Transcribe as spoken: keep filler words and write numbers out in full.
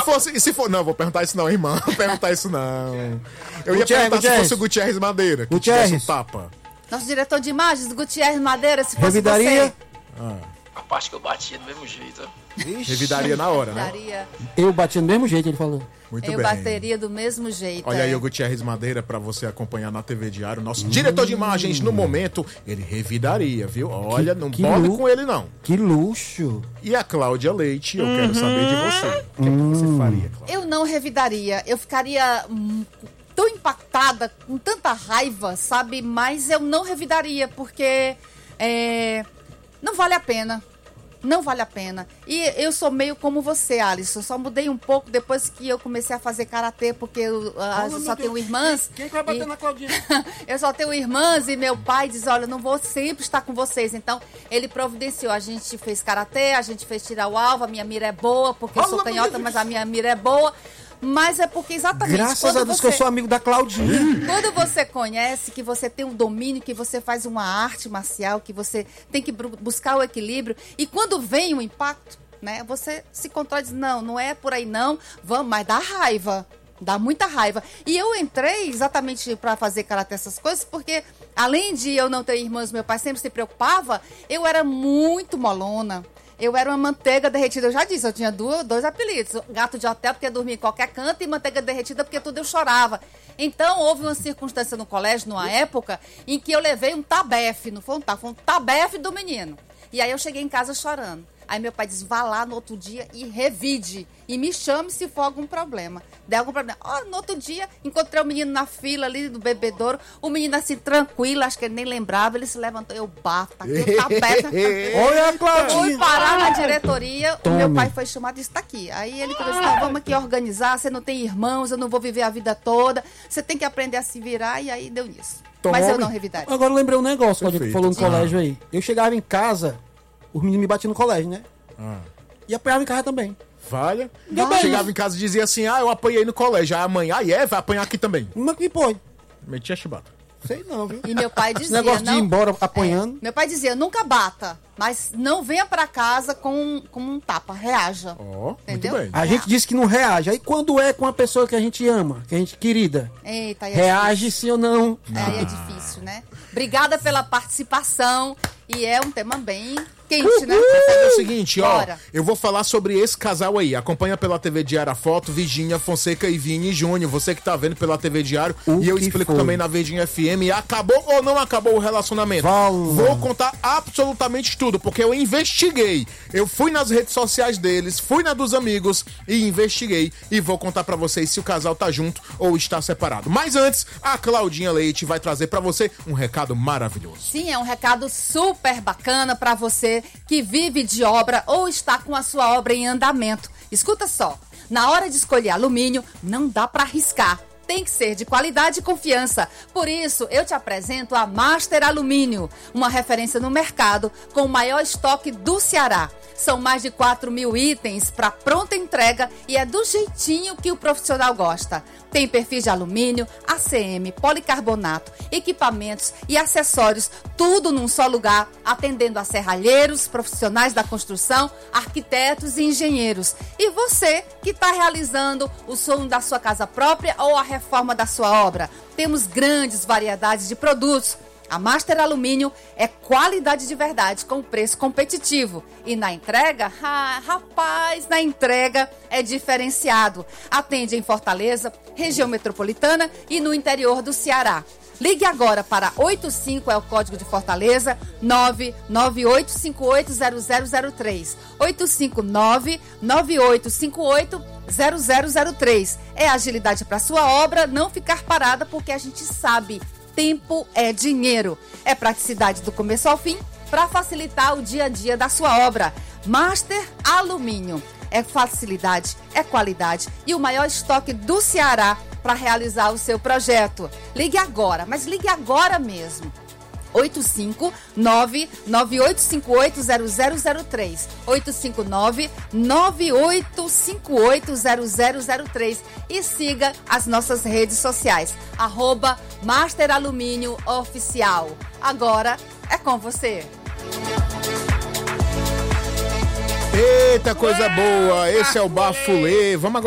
fosse, e se for, não, vou perguntar isso não, irmão. Vou perguntar isso não. Eu ia Gutierrez, perguntar Gutierrez. se fosse o Gutierrez Madeira, que Gutierrez. tivesse um tapa. Nosso diretor de imagens, Gutierrez Madeira, se fosse Revidaria? você. Ah, A parte que eu batia do mesmo jeito. revidaria na hora, né? Daria. Eu bati do mesmo jeito, ele falou. Muito Eu bem. bateria do mesmo jeito. Olha é. aí o Gutierrez Madeira pra você acompanhar na T V Diário. Nosso diretor de imagens, no momento, ele revidaria, viu? Olha, não que bole lu- com ele, não. Que luxo. E a Cláudia Leite, eu quero saber de você. O que, é que você faria, Cláudia? Eu não revidaria. Eu ficaria hum, tão impactada, com tanta raiva, sabe? Mas eu não revidaria, porque é, não vale a pena. Não vale a pena. E eu sou meio como você, Alisson. Só mudei um pouco depois que eu comecei a fazer karatê, porque eu, ah, eu só tenho irmãs. Quem que vai bater e- na Claudinha? eu só tenho irmãs e meu pai diz, olha, eu não vou sempre estar com vocês. Então, ele providenciou. A gente fez karatê, a gente fez tirar o alvo, a minha mira é boa, porque eu sou canhota, mas a minha mira é boa. Mas é porque exatamente... Graças quando a Deus você, que eu sou amigo da Claudinha. Quando você conhece, que você tem um domínio, que você faz uma arte marcial, que você tem que bru- buscar o equilíbrio, e quando vem o impacto, né, você se contrai e diz, não, não é por aí não, vamos, mas dá raiva, dá muita raiva. E eu entrei exatamente para fazer karatê essas coisas, porque além de eu não ter irmãos, meu pai sempre se preocupava, eu era muito molona. Eu era uma manteiga derretida, eu já disse, eu tinha duas, dois apelidos. Gato de hotel, porque eu dormia em qualquer canto, e manteiga derretida, porque tudo eu chorava. Então, houve uma circunstância no colégio, numa época, em que eu levei um tabefe, não foi um tabefe, foi um tabefe do menino. E aí eu cheguei em casa chorando. Aí meu pai disse, vá lá no outro dia e revide. E me chame se for algum problema. Der algum problema. Ó, no outro dia, encontrei o menino na fila ali do bebedouro. O menino assim, tranquilo, acho que ele nem lembrava. Ele se levantou, eu bato, aqui o tabefe. Olha a Fui Claudinha. parar na diretoria, Tome. o meu pai foi chamado e disse, tá aqui. Aí ele falou assim, não, vamos aqui organizar, você não tem irmãos, eu não vou viver a vida toda, você tem que aprender a se virar, e aí deu nisso. Mas eu Tome. não revidaria. Agora eu lembrei um negócio, Claudinha, que Perfeito. falou no Ah. colégio aí. Eu chegava em casa, os meninos me batiam no colégio, né? Ah. E apanhava em casa também. Valha. Vai. Chegava em casa e dizia assim, ah, eu apanhei no colégio. Aí a mãe, ah, é? Vai apanhar aqui também. Mas que pô? Metia chibata. Sei não, viu? E meu pai Esse dizia, negócio de não, ir embora apanhando. meu pai dizia, nunca bata, mas não venha pra casa com, com um tapa, reaja. Ó, Entendeu? muito bem. A gente diz que não reage. Aí quando é com uma pessoa que a gente ama, que a gente querida, Eita, aí é reage sim ou não. difícil. Aí é difícil, né? Obrigada pela participação, e é um tema bem quente, né? É o seguinte, ó, Bora. eu vou falar sobre esse casal aí. Acompanha pela T V Diário a foto, Virgínia Fonseca e Vini Júnior. Você que tá vendo pela T V Diário. O e eu que explico foi? também na Verdinha F M. Acabou ou não acabou o relacionamento? Vala. Vou contar absolutamente tudo, porque eu investiguei. Eu fui nas redes sociais deles, fui na dos amigos e investiguei. E vou contar pra vocês se o casal tá junto ou está separado. Mas antes, a Claudinha Leite vai trazer pra você um recado maravilhoso. Sim, é um recado super bacana para você que vive de obra ou está com a sua obra em andamento. Escuta só, na hora de escolher alumínio, não dá para arriscar. Tem que ser de qualidade e confiança. Por isso, eu te apresento a Master Alumínio, uma referência no mercado com o maior estoque do Ceará. São mais de quatro mil itens para pronta entrega e é do jeitinho que o profissional gosta. Tem perfis de alumínio, A C M, policarbonato, equipamentos e acessórios, tudo num só lugar, atendendo a serralheiros, profissionais da construção, arquitetos e engenheiros. E você que está realizando o sonho da sua casa própria ou a reforma da sua obra. Temos grandes variedades de produtos. A Master Alumínio é qualidade de verdade, com preço competitivo. E na entrega, ah, rapaz, na entrega é diferenciado. Atende em Fortaleza, região metropolitana e no interior do Ceará. Ligue agora para oito cinco, é o código de Fortaleza, nove nove oito cinco oito zero zero zero três. oito cinco nove nove oito cinco oito zero zero zero três. É agilidade para sua obra não ficar parada, porque a gente sabe, tempo é dinheiro. É praticidade do começo ao fim para facilitar o dia a dia da sua obra. Master Alumínio. É facilidade, é qualidade e o maior estoque do Ceará para realizar o seu projeto. Ligue agora, mas ligue agora mesmo. oito cinco nove nove oito cinco oito zero zero zero três. oito cinco nove nove oito cinco oito zero zero zero três e siga as nossas redes sociais. Arroba Master Alumínio Oficial. Agora é com você. Eita, coisa boa! Esse é o Bafulê. Vamos agora.